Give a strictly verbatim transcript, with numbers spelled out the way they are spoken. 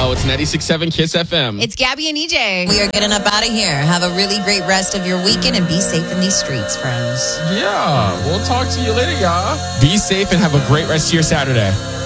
now. It's ninety-six point seven Kiss F M. It's Gabby and E J. We are getting up out of here. Have a really great rest of your weekend and be safe in these streets, friends. Yeah, we'll talk to you later, y'all. Be safe and have a great rest of your Saturday.